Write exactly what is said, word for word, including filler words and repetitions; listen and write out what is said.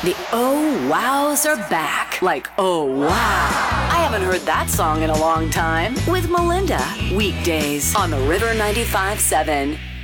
The Oh Wows are back. Like, oh wow. I haven't heard that song in a long time. With Melinda. Weekdays on the River ninety-five seven.